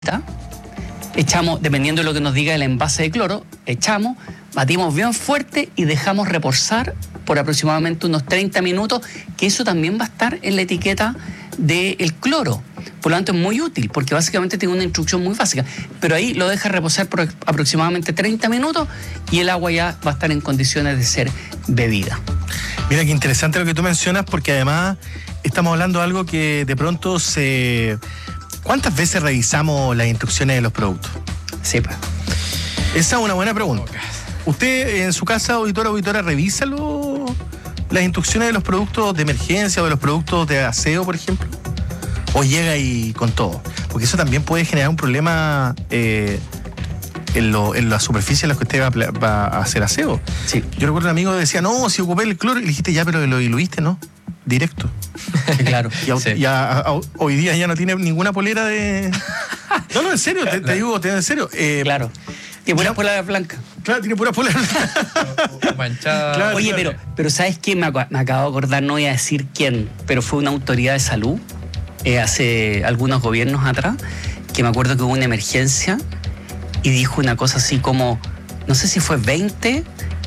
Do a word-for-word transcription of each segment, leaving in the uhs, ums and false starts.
echamos, dependiendo de lo que nos diga el envase de cloro, echamos, batimos bien fuerte y dejamos reposar por aproximadamente unos treinta minutos, que eso también va a estar en la etiqueta del cloro. Por lo tanto es muy útil, porque básicamente tiene una instrucción muy básica. Pero ahí lo deja reposar por aproximadamente treinta minutos y el agua ya va a estar en condiciones de ser bebida. Mira, qué interesante lo que tú mencionas, porque además estamos hablando de algo que de pronto se... ¿Cuántas veces revisamos las instrucciones de los productos? Sí, pues. Esa es una buena pregunta. ¿Usted en su casa, auditora, auditora, revisa lo, las instrucciones de los productos de emergencia o de los productos de aseo, por ejemplo? ¿O llega y con todo? Porque eso también puede generar un problema eh, en, lo, en la superficie en la que usted va, va a hacer aseo. Sí. Yo recuerdo un amigo que decía, no, si ocupé el cloro, y le dijiste, ya, pero lo diluiste, ¿no? Directo. Claro. Y, a, sí. y a, a, hoy día ya no tiene ninguna polera de... No, no, en serio, te, te digo, te digo en serio. Eh, claro. Tiene pura polera blanca. Claro, tiene pura polera blanca. Manchada. Claro, Oye, claro. pero, pero ¿sabes qué? Me, ac- me acabo de acordar, no voy a decir quién, pero fue una autoridad de salud eh, hace algunos gobiernos atrás, que me acuerdo que hubo una emergencia y dijo una cosa así como, no sé si fue veinte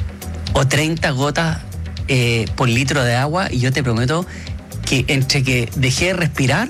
o treinta gotas eh, por litro de agua, y yo te prometo que entre que dejé de respirar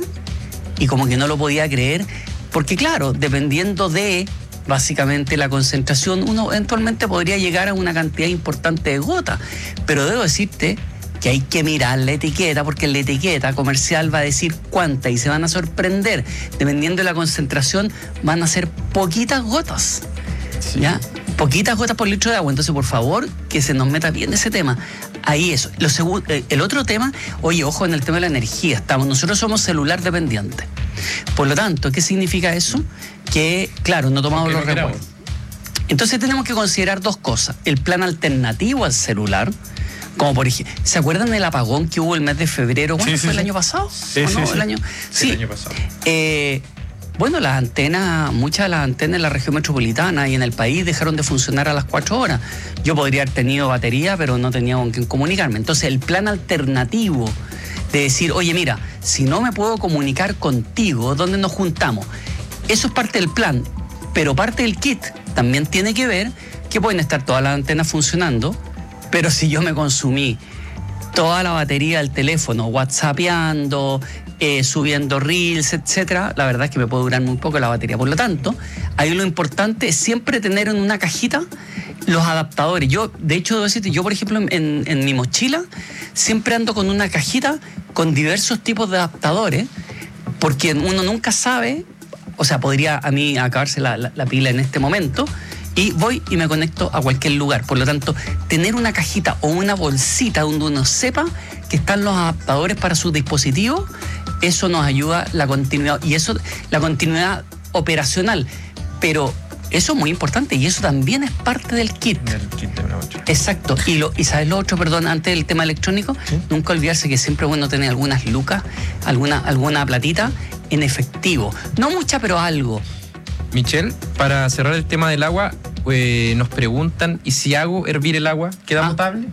y como que no lo podía creer, porque claro, dependiendo de básicamente la concentración, uno eventualmente podría llegar a una cantidad importante de gotas, pero debo decirte que hay que mirar la etiqueta, porque la etiqueta comercial va a decir cuánta y se van a sorprender. Dependiendo de la concentración, van a ser poquitas gotas. Sí. ¿Ya? Poquitas gotas por litro de agua. Entonces, por favor, que se nos meta bien ese tema. Ahí eso. Lo segundo, el otro tema, oye, ojo en el tema de la energía. Estamos, nosotros somos celular dependientes. Por lo tanto, ¿qué significa eso? Que, claro, no tomamos los recuerdos. Entonces tenemos que considerar dos cosas. El plan alternativo al celular, como por ejemplo, ¿se acuerdan del apagón que hubo el mes de febrero? ¿Cuándo sí, fue sí, el sí. año pasado? Sí, ¿O sí, no? sí. El año, Sí, sí. el año pasado. Eh, bueno, las antenas, muchas de las antenas en la región metropolitana y en el país dejaron de funcionar a las cuatro horas. Yo podría haber tenido batería, pero no tenía con quién comunicarme. Entonces, el plan alternativo de decir, oye, mira, si no me puedo comunicar contigo, ¿dónde nos juntamos? Eso es parte del plan, pero parte del kit también tiene que ver que pueden estar todas las antenas funcionando, pero si yo me consumí toda la batería del teléfono, whatsappeando, eh, subiendo reels, etcétera, la verdad es que me puede durar muy poco la batería. Por lo tanto, ahí lo importante es siempre tener en una cajita los adaptadores. Yo, de hecho, debo decirte, yo, por ejemplo, en, en mi mochila siempre ando con una cajita con diversos tipos de adaptadores, porque uno nunca sabe, o sea, podría a mí acabarse la, la, la pila en este momento, y voy y me conecto a cualquier lugar. Por lo tanto, tener una cajita o una bolsita donde uno sepa que están los adaptadores para sus dispositivos, eso nos ayuda la continuidad, y eso, la continuidad operacional. Pero eso es muy importante y eso también es parte del kit. Del kit de una ocho. Exacto. Y, lo, y sabes lo otro, perdón, antes del tema electrónico, ¿sí? Nunca olvidarse que siempre es bueno tener algunas lucas, alguna, alguna platita en efectivo. No mucha, pero algo. Michelle, para cerrar el tema del agua, eh, nos preguntan, ¿y si hago hervir el agua, queda Ah. potable?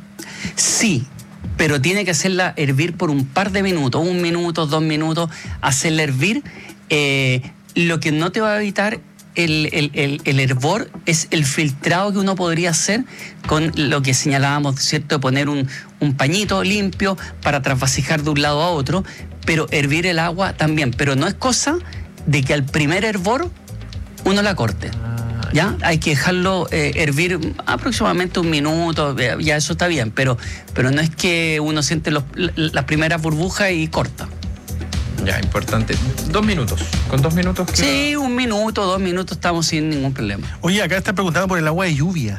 Sí, pero tiene que hacerla hervir por un par de minutos, un minuto, dos minutos, hacerla hervir. Eh, lo que no te va a evitar el, el, el, el hervor es el filtrado que uno podría hacer con lo que señalábamos, ¿cierto? De poner un, un pañito limpio para trasvasijar de un lado a otro, pero hervir el agua también. Pero no es cosa de que al primer hervor uno la corte. ¿Ya? Hay que dejarlo eh, hervir aproximadamente un minuto, eh, ya eso está bien, pero, pero no es que uno siente los, las primeras burbujas y corta. Ya, importante. Dos minutos. ¿Con dos minutos? queda? Sí, un minuto, dos minutos estamos sin ningún problema. Oye, acá está preguntando por el agua de lluvia.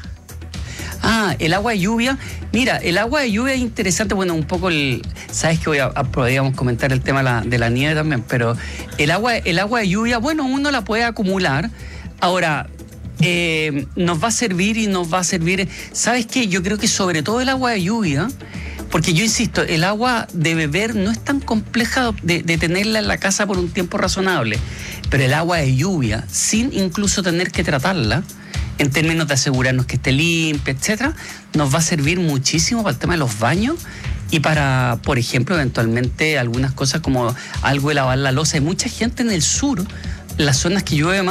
Ah, el agua de lluvia. Mira, el agua de lluvia es interesante. Bueno, un poco el... Sabes que voy a, a- podríamos comentar el tema de la, de la nieve también, pero el agua, el agua de lluvia, bueno, uno la puede acumular. Ahora, eh, nos va a servir y nos va a servir... ¿Sabes qué? Yo creo que sobre todo el agua de lluvia, porque yo insisto, el agua de beber no es tan compleja de, de tenerla en la casa por un tiempo razonable, pero el agua de lluvia, sin incluso tener que tratarla, en términos de asegurarnos que esté limpia, etcétera, nos va a servir muchísimo para el tema de los baños y para, por ejemplo, eventualmente algunas cosas como algo de lavar la loza. Hay mucha gente en el sur las zonas que llueve